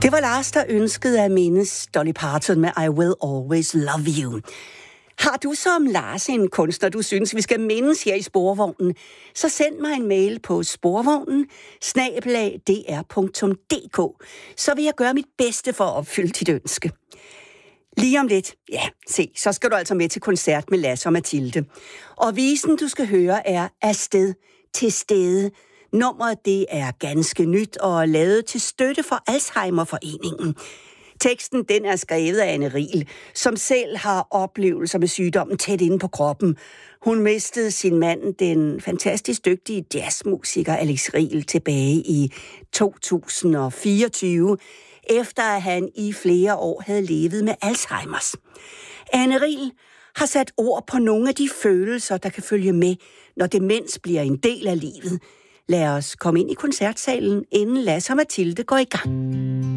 Det var Lars, der ønskede at mindes Dolly Parton med I Will Always Love You. Har du som Lars en kunstner, du synes, vi skal mindes her i Sporvognen, så send mig en mail på sporvognen@dr.dk, så vil jeg gøre mit bedste for at opfylde dit ønske. Lige om lidt, så skal du altså med til koncert med Lasse og Mathilde. Og visen, du skal høre, er Afsted til stede. Nummeret, det er ganske nyt og lavet til støtte for Alzheimerforeningen. Teksten, den er skrevet af Anne Riel, som selv har oplevelser med sygdommen tæt inde på kroppen. Hun mistede sin mand, den fantastisk dygtige jazzmusiker Alex Riel, tilbage i 2024, efter at han i flere år havde levet med Alzheimers. Anne Riel har sat ord på nogle af de følelser, der kan følge med, når demens bliver en del af livet. Lad os komme ind i koncertsalen, inden Lasse og Mathilde går i gang.